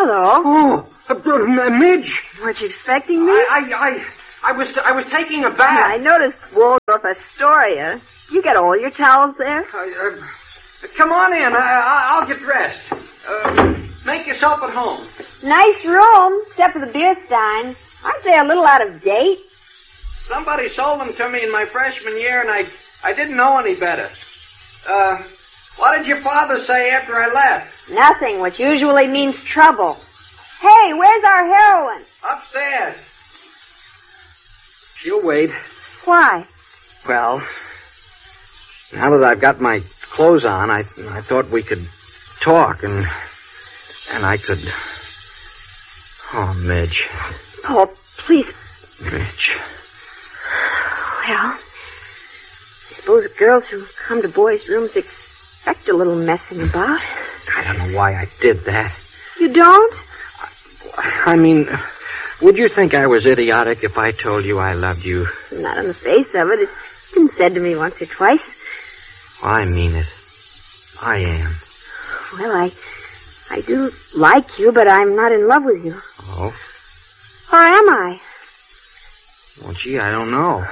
Hello. Oh, Midge. Weren't you expecting me? I was taking a bath. I noticed Waldorf Astoria. You get all your towels there? Come on in. I'll get dressed. Make yourself at home. Nice room, except for the beer steins. Aren't they a little out of date? Somebody sold them to me in my freshman year, and I didn't know any better. What did your father say after I left? Nothing, which usually means trouble. Hey, where's our heroine? Upstairs. She'll wait. Why? Well, now that I've got my clothes on, I thought we could talk, and I could... Oh, Midge. Paul, please. Midge. Well, I suppose girls who come to boys' rooms expect a little messing about. I don't know why I did that. You don't? I mean, would you think I was idiotic if I told you I loved you? Not on the face of it. It's been said to me once or twice. Well, I mean it. I am. Well, I do like you, but I'm not in love with you. Oh? Or am I? Well, gee, I don't know.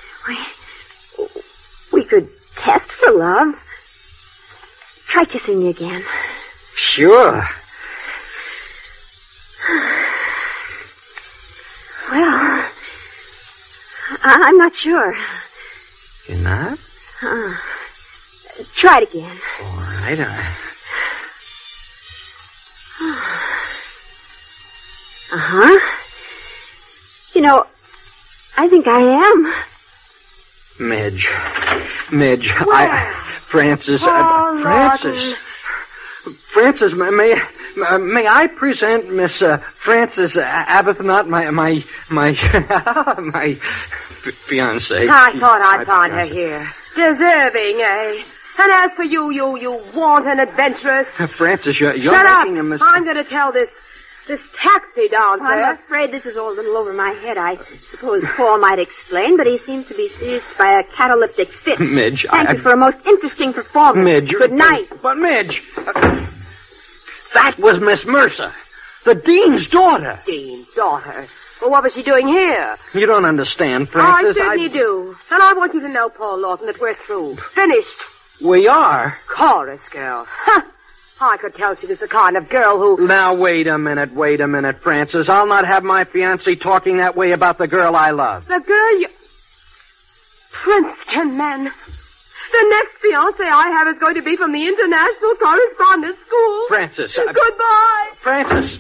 We could test for love. Try kissing me again. Sure. Well, I'm not sure. You're not? Try it again. All right. Uh-huh. You know, I think I am. Midge. Where? Francis. Oh, Francis. Francis, may I present Miss Frances Arbuthnot, my fiancée? I thought I'd find her here. Deserving, eh? And as for you wanton adventuress. Francis, you're Shut up! making a mistake. I'm going to tell this taxi dancer. I'm afraid this is all a little over my head. I suppose Paul might explain, but he seems to be seized by a cataleptic fit. Midge, Thank you for a most interesting performance. Midge. Good night. But Midge, that was Miss Mercer, the dean's daughter. Dean's daughter. Well, what was she doing here? You don't understand, Francis. I certainly do. And I want you to know, Paul Lawton, that we're through. Finished. We are. Chorus girl. Ha! I could tell she was the kind of girl who... Now, wait a minute, Francis. I'll not have my fiancé talking that way about the girl I love. The girl you... Princeton men. The next fiancé I have is going to be from the International Correspondence School. Francis. Goodbye. Francis.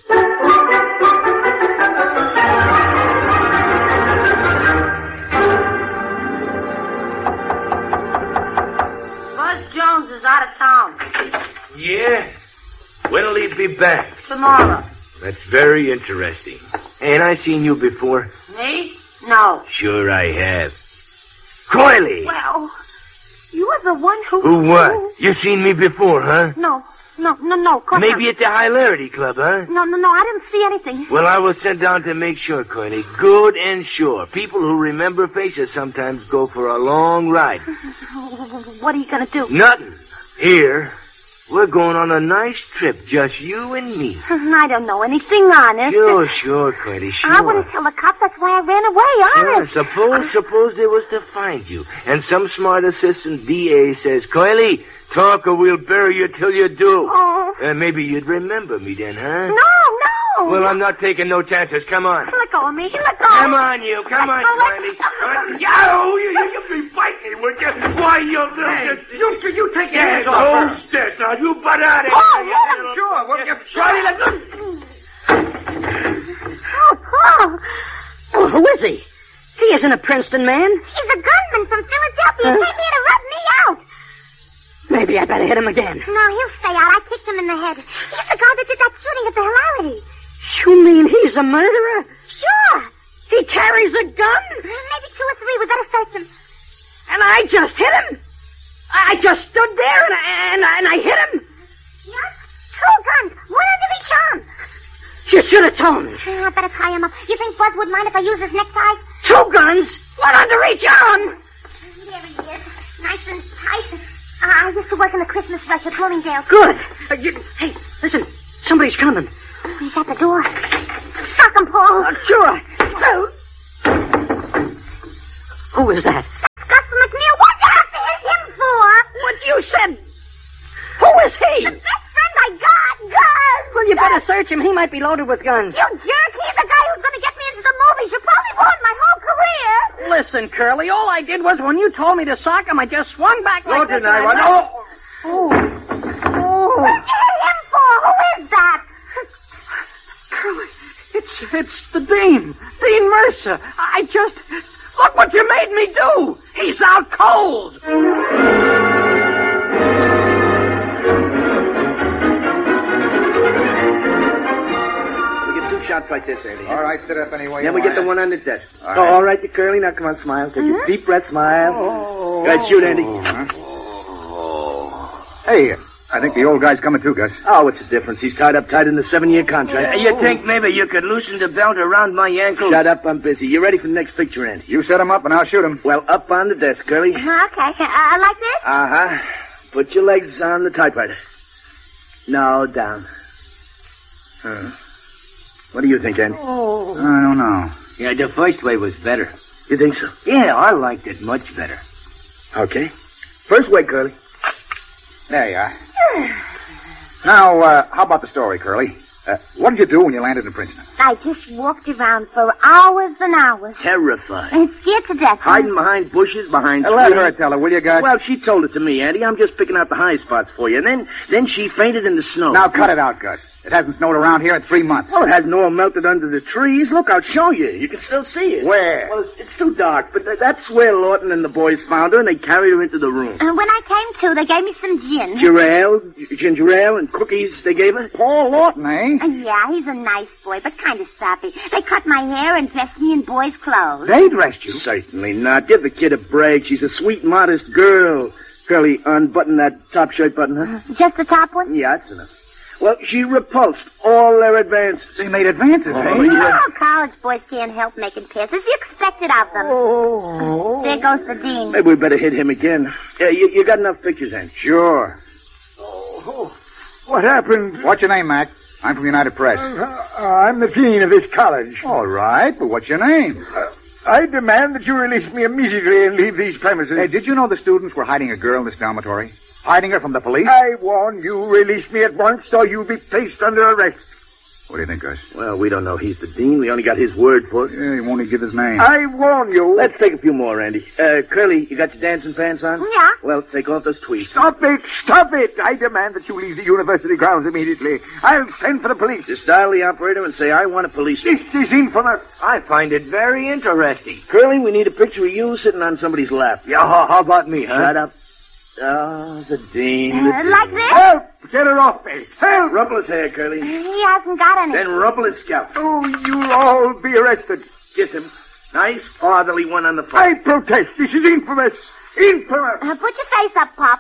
Buzz Jones is out of town. Yeah? When'll he be back? Tomorrow. That's very interesting. Ain't I seen you before? Me? No. Sure I have. Coily! Well, you were the one who... Who what? You seen me before, huh? No. Of course Maybe at the Hilarity Club, huh? No, I didn't see anything. Well, I was sent down to make sure, Coily. Good and sure. People who remember faces sometimes go for a long ride. What are you going to do? Nothing. Here, we're going on a nice trip, just you and me. I don't know anything, honest. Sure, Coily, sure. I wouldn't tell the cops. That's why I ran away, honest. Suppose they was to find you, and some smart assistant DA says, Coily, talk or we'll bury you till you do. Oh. Maybe you'd remember me then, huh? No. Well, I'm not taking no chances. Come on. Let go of me. Let go. Come on, you. Come on, Coily. You'll be fighting, would you? Why, you You take your hands off Oh, her. shit. Now, you butt out of Oh, here. let him. Sure. Well, Try to Oh, who is he? He isn't a Princeton man. He's a gunman from Philadelphia. He came here to rub me out. Maybe I better hit him again. No, he'll stay out. I kicked him in the head. He's the guy that did that shooting at the Hilarity. You mean he's a murderer? Sure. He carries a gun? Maybe 2 or 3. We better search him. And I just hit him? I just stood there and I hit him? Yes. 2 guns. One under each arm. You should have told me. I better tie him up. You think Buzz would mind if I use his necktie? 2 guns? One under each arm? There he is. Nice and tight. I used to work in the Christmas rush at Bloomingdale's. Good. Hey, listen. Somebody's coming. at the door. Sock him, Paul. Sure. Oh. Who is that? Gus McNeil, what the hell is him for? What you said. Who is he? The best friend I got, Gus. Well, you better search him. He might be loaded with guns. You jerk. He's the guy who's going to get me into the movies. You probably ruined my whole career. Listen, Curly, all I did was when you told me to sock him, I just swung back like this. I want. Oh. What you hit him for? Who is that? Curly, it's the Dean. Dean Mercer. I just... Look what you made me do. He's out cold. Shots like this, Andy. All right, sit up anyway. Then we get the one on the desk. All right. All right, you Curly. Now, come on, smile. Take a deep breath, smile. Go ahead, shoot, Andy. Hey, I think the old guy's coming too, Gus. Oh, what's the difference? He's tied up tight in the 7-year contract. You think maybe you could loosen the belt around my ankle? Shut up, I'm busy. You ready for the next picture, Andy? You set him up and I'll shoot him. Well, up on the desk, Curly. Okay. Like this? Uh-huh. Put your legs on the typewriter. No, down. What do you think, Andy? I don't know. Yeah, the first way was better. You think so? Yeah, I liked it much better. Okay. First way, Curly. There you are. Now, how about the story, Curly? What did you do when you landed in Princeton? I just walked around for hours and hours. Terrified. And scared to death. Hiding behind bushes, behind trees. Let her tell her, will you, Gus? Well, she told it to me, Andy. I'm just picking out the high spots for you. And then she fainted in the snow. Now, cut it out, Gus. It hasn't snowed around here in 3 months. Well, it hasn't all melted under the trees. Look, I'll show you. You can still see it. Where? Well, it's too dark, but that's where Lawton and the boys found her, and they carried her into the room. And when I came to, they gave me some gin. Ginger ale, and cookies they gave her. Paul Lawton, eh? Yeah, he's a nice boy, but kind of soppy. They cut my hair and dressed me in boys' clothes. They dressed you? Certainly not. Give the kid a break. She's a sweet, modest girl. Curly, unbutton that top shirt button, huh? Just the top one? Yeah, that's enough. Well, she repulsed all their advances. They made advances, eh? Oh, college boys can't help making passes. You expect it of them. Oh. There goes the dean. Maybe we better hit him again. Yeah, you got enough pictures, Andy? Sure. What happened? What's your name, Mac? I'm from United Press. I'm the dean of this college. All right, but what's your name? I demand that you release me immediately and leave these premises. Hey, did you know the students were hiding a girl in this dormitory? Hiding her from the police? I warn you, release me at once or you'll be placed under arrest. What do you think, Gus? Well, we don't know he's the dean. We only got his word for it. Yeah, he won't even give his name. I warn you. Let's take a few more, Andy. Curly, you got your dancing pants on? Yeah. Well, take off those tweeds. Stop it! Stop it! I demand that you leave the university grounds immediately. I'll send for the police. Just dial the operator and say, I want a policeman. This is infamous. I find it very interesting. Curly, we need a picture of you sitting on somebody's lap. Yeah, how about me, huh? Shut up. Oh, the dean. Like this? Help! Get her off me. Help! Rumple his hair, Curly. He hasn't got any. Then rumple his scalp. Oh, you'll all be arrested. Kiss him. Nice, fatherly one on the front. I protest. This is infamous. Infamous. Put your face up, Pop.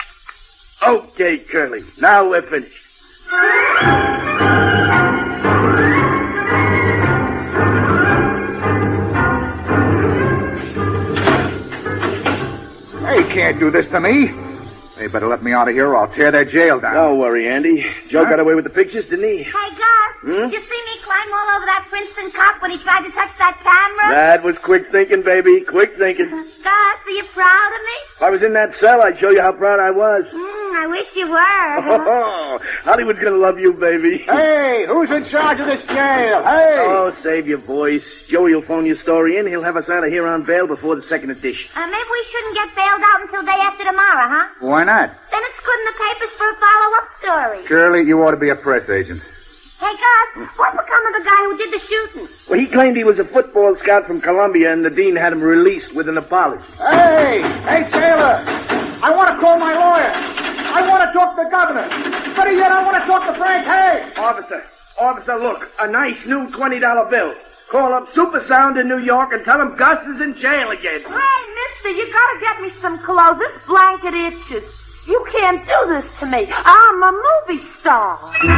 Okay, Curly. Now we're finished. They can't do this to me. They better let me out of here or I'll tear their jail down. Don't worry, Andy. Joe got away with the pictures, didn't he? Hey, Gus, did you see me climb all over that Princeton cop when he tried to touch that camera? That was quick thinking, baby. Quick thinking. Gus, are you proud of me? If I was in that cell, I'd show you how proud I was. I wish you were. Oh, Hollywood's gonna love you, baby. Hey, who's in charge of this jail? Hey! Oh, save your voice. Joey will phone your story in. He'll have us out of here on bail before the second edition. Maybe we shouldn't get bailed out until day after tomorrow, huh? Why not? Then it's good in the papers for a follow-up story. Shirley, you ought to be a press agent. Hey, Gus, what become of the guy who did the shooting? Well, he claimed he was a football scout from Columbia, and the dean had him released with an apology. Hey! Hey, Taylor! I want to call my lawyer. I want to talk to the governor. Better yet, I want to talk to Frank Hay. Officer, look, a nice new $20 bill. Call up Supersound in New York and tell them Gus is in jail again. Hey, mister, you gotta get me some clothes. This blanket itches. You can't do this to me. I'm a movie star.